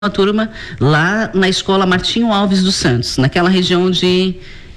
uma turma lá na escola Martinho Alves dos Santos, naquela região de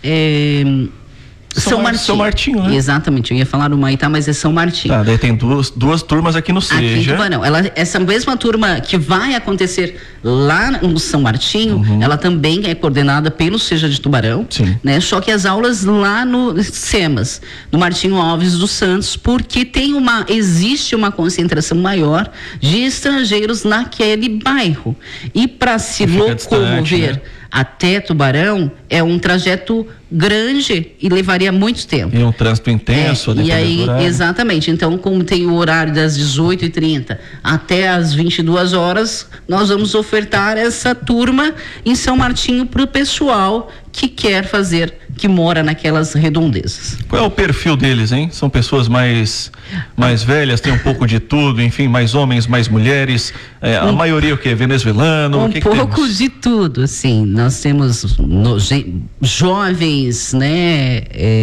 São Martinho. São Martinho, né? Exatamente, eu ia falar no Maitá, mas é São Martinho. Tá, daí tem duas turmas aqui no Seja. Aqui em Tubarão. Essa mesma turma que vai acontecer lá no São Martinho, ela também é coordenada pelo Seja de Tubarão, Sim. né? Só que as aulas lá no SEMAS, no Martinho Alves dos Santos, porque existe uma concentração maior de estrangeiros naquele bairro. E para se locomover, né, até Tubarão é um trajeto grande e levaria muito tempo. E um trânsito intenso. E aí, exatamente. Então, como tem o horário das 18h30 até as 22 horas, nós vamos ofertar essa turma em São Martinho para o pessoal que quer fazer, que mora naquelas redondezas. Qual é o perfil deles, hein? São pessoas mais velhas, tem um pouco de tudo, enfim, mais homens, mais mulheres, a maioria o quê? Venezuelano? Um pouco de tudo, assim. Nós temos jovens, né,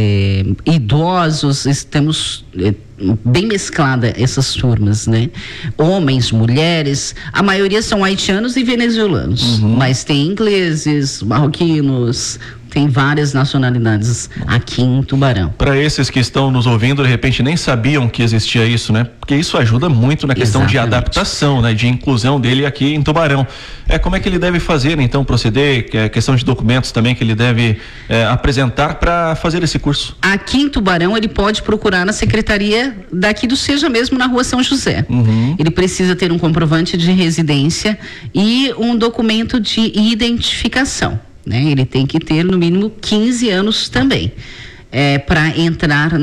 idosos, temos bem mesclada essas turmas, né? Homens, mulheres, a maioria são haitianos e venezuelanos, mas tem ingleses, marroquinos, tem várias nacionalidades aqui em Tubarão. Para esses que estão nos ouvindo, de repente nem sabiam que existia isso, né? Porque isso ajuda muito na questão de adaptação, né? De inclusão dele aqui em Tubarão. Como é que ele deve fazer, então, proceder? Questão de documentos também que ele deve apresentar para fazer esse curso? Aqui em Tubarão, ele pode procurar na secretaria daqui do Seja mesmo, na Rua São José. Ele precisa ter um comprovante de residência e um documento de identificação, né? Ele tem que ter no mínimo 15 anos também, para entrar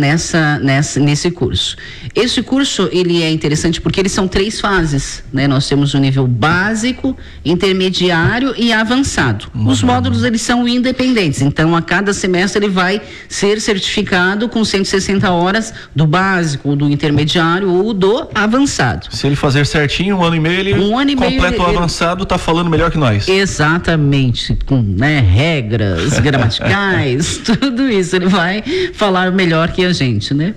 nesse curso. Esse curso, ele é interessante porque eles são 3 fases, né? Nós temos o nível básico, intermediário e avançado. Os módulos, eles são independentes, então a cada semestre ele vai ser certificado com 160 horas do básico, do intermediário ou do avançado. Se ele fazer certinho, 1 ano e meio, ele completa o avançado, tá falando melhor que nós. Exatamente, com, né, regras gramaticais, tudo isso, ele vai falar melhor que a gente, né?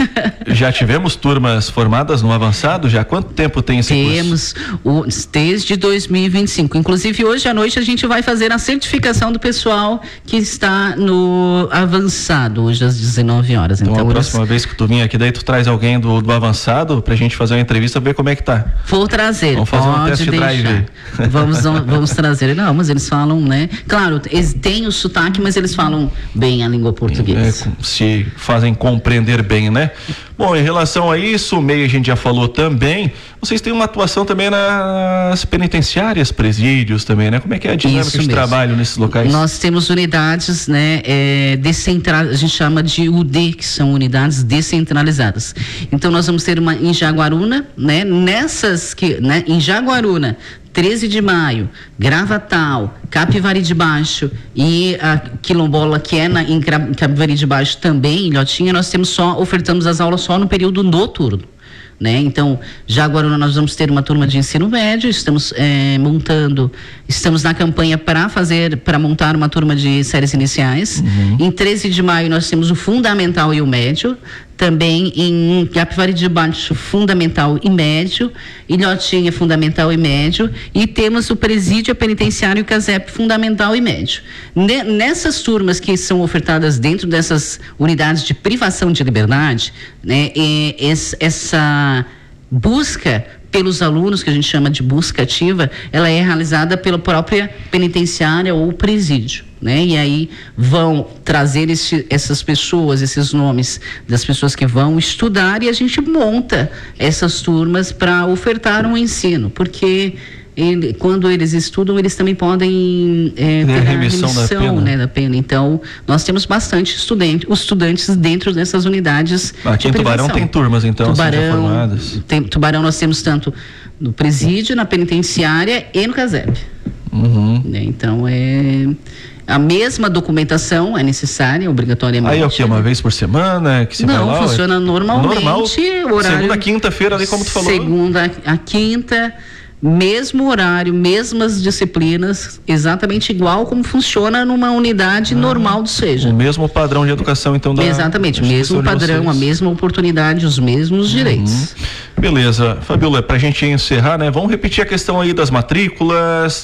Já tivemos turmas formadas no avançado? Já quanto tempo tem esse curso? Temos desde 2025. Inclusive, hoje à noite a gente vai fazer a certificação do pessoal que está no avançado, hoje às 19 horas. Então, a próxima vez que tu vir aqui, daí tu traz alguém do avançado pra gente fazer uma entrevista, ver como é que tá. Vou trazer. Vamos fazer um test drive. Vamos trazer. Não, mas eles falam, né? Claro, eles têm o sotaque, mas eles falam bem a língua portuguesa. Se fazem compreender bem, né? Bom, em relação a isso, o MEI a gente já falou também, vocês têm uma atuação também nas penitenciárias, presídios também, né? Como é que é a dinâmica de trabalho nesses locais? Nós temos unidades, né, descentralizadas, a gente chama de UD, que são unidades descentralizadas. Então nós vamos ter uma em Jaguaruna, né? Em Jaguaruna, 13 de Maio, Gravatal, Capivari de Baixo e a Quilombola, que é em Capivari de Baixo também, Ilhotinha, nós ofertamos as aulas só no período noturno, né? Então, Jaguaruna, nós vamos ter uma turma de ensino médio, estamos na campanha para montar uma turma de séries iniciais. Em 13 de Maio nós temos o fundamental e o médio, também em Capivari de Baixo, fundamental e médio, Ilhotinha, fundamental e médio, e temos o presídio penitenciário e o CASEP, fundamental e médio. Nessas turmas que são ofertadas dentro dessas unidades de privação de liberdade, né, essa busca pelos alunos, que a gente chama de busca ativa, ela é realizada pela própria penitenciária ou presídio, né? E aí vão trazer essas pessoas, esses nomes das pessoas que vão estudar, e a gente monta essas turmas para ofertar um ensino, porque quando eles estudam, eles também podem ter a remissão da pena. Então, nós temos bastante estudantes dentro dessas unidades. Aqui em Tubarão tem turmas, então, formadas. Tubarão nós temos tanto no presídio, na penitenciária e no CASEP. Então, a mesma documentação é necessária, obrigatoriamente. Aí é o que? Uma vez por semana? Que não, funciona normalmente. Horário, segunda, quinta-feira, ali como tu falou. Segunda a quinta. mesmo horário, mesmas disciplinas, exatamente igual como funciona numa unidade normal do SEJA. O mesmo padrão de educação, então, exatamente, o mesmo padrão, a mesma oportunidade, os mesmos direitos. Beleza. Fabiola, pra gente encerrar, né? Vamos repetir a questão aí das matrículas,